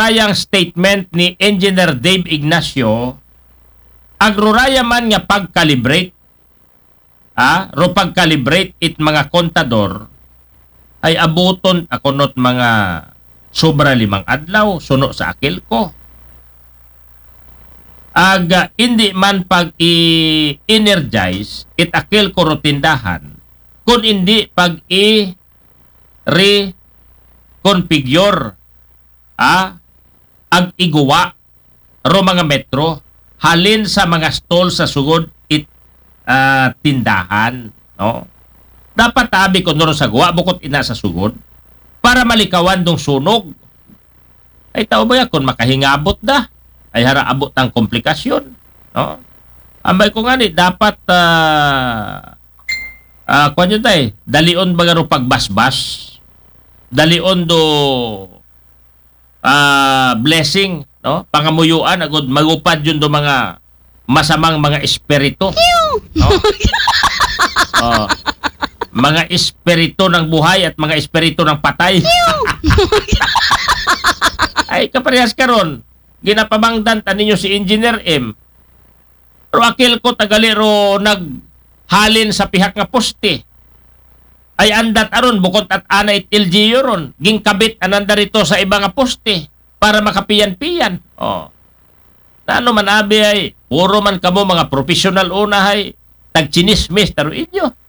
agrorayang statement ni Engineer Dave Ignacio, agroraya man nga pag-calibrate, ro pag-calibrate it mga kontador, ay abuton akunot mga sobra 5 adlaw, suno sa akil ko. Aga, hindi man pag-i-energize, it akil ko rutindahan, kung hindi pag-i-reconfigure, ag iguwa ro mga metro halin sa mga stall sa sugod tindahan, no? Dapat abi ko nuro sa guwa bukod ina sa sugod para malikawan dong sunog. Ay tao ba ya kung makahingabot da ay haraabot ang komplikasyon, no? Ambay ko nga ni dapat kuan yun tay dalion baga ro pagbasbas, dalion do blessing, no? Pangamuyuan agud magupad yun do mga masamang mga espiritu, no? Mga espiritu ng buhay at mga espiritu ng patay. Ay kaparehas karon ginapamangdan taninyo si Engineer M. Pero akil ko tagaliro naghalin sa pihak nga poste. Ay andat aron bukod at ana it LGU ron gingkabit ananda rito sa ibang nga poste para makapiyan-piyan. Nano man abi ay puro man kamo mga professional una hay tagchinismis taro inyo.